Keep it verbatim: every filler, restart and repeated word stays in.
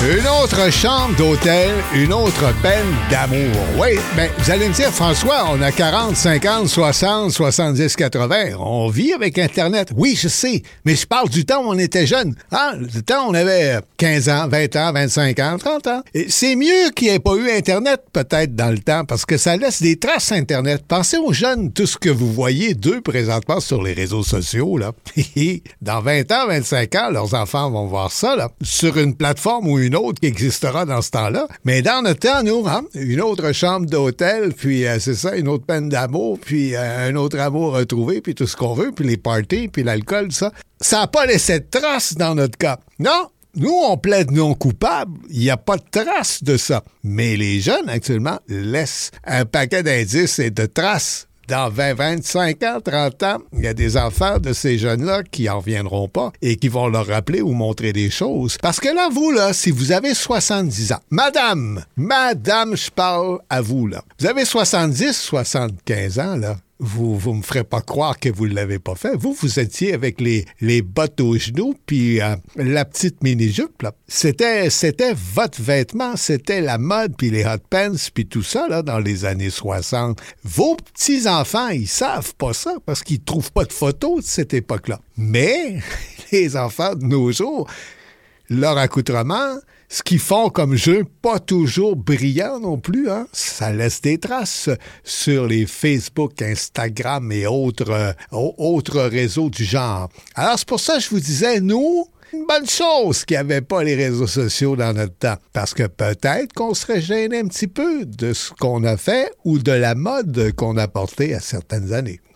Une autre chambre d'hôtel, une autre peine d'amour. Oui, mais vous allez me dire, François, on a quarante, cinquante, soixante, soixante-dix, quatre-vingts. On vit avec Internet. Oui, je sais, mais je parle du temps où on était jeune. Hein? Le temps où on avait quinze ans, vingt ans, vingt-cinq ans, trente ans. Et c'est mieux qu'il n'y ait pas eu Internet, peut-être, dans le temps, parce que ça laisse des traces Internet. Pensez aux jeunes, tout ce que vous voyez d'eux présentement sur les réseaux sociaux, là. Dans vingt ans, vingt-cinq ans, leurs enfants vont voir ça, là, sur une plateforme ou une autre qui existera dans ce temps-là. Mais dans notre temps, nous, hein, une autre chambre d'hôtel, puis euh, c'est ça, une autre peine d'amour, puis euh, un autre amour retrouvé, puis tout ce qu'on veut, puis les parties, puis l'alcool, ça. Ça n'a pas laissé de traces dans notre cas. Non! Nous, on plaide non coupable. Il n'y a pas de traces de ça. Mais les jeunes, actuellement, laissent un paquet d'indices et de traces. Dans vingt, vingt-cinq ans, trente ans, il y a des enfants de ces jeunes-là qui en reviendront pas et qui vont leur rappeler ou montrer des choses. Parce que là, vous, là, si vous avez soixante-dix ans, madame, madame, je parle à vous, là. Vous avez soixante-dix, soixante-quinze ans, là. Vous vous me ferez pas croire que vous ne l'avez pas fait. Vous, vous étiez avec les, les bottes aux genoux puis euh, la petite mini-jupe, là. C'était, c'était votre vêtement, c'était la mode puis les hot pants puis tout ça, là, dans les années soixante. Vos petits-enfants, ils savent pas ça parce qu'ils trouvent pas de photos de cette époque-là. Mais les enfants de nos jours, leur accoutrement, ce qu'ils font comme jeu, pas toujours brillant non plus, hein? Ça laisse des traces sur les Facebook, Instagram et autres, euh, autres réseaux du genre. Alors, c'est pour ça que je vous disais, nous, une bonne chose qu'il n'y avait pas les réseaux sociaux dans notre temps. Parce que peut-être qu'on serait gêné un petit peu de ce qu'on a fait ou de la mode qu'on a portée à certaines années.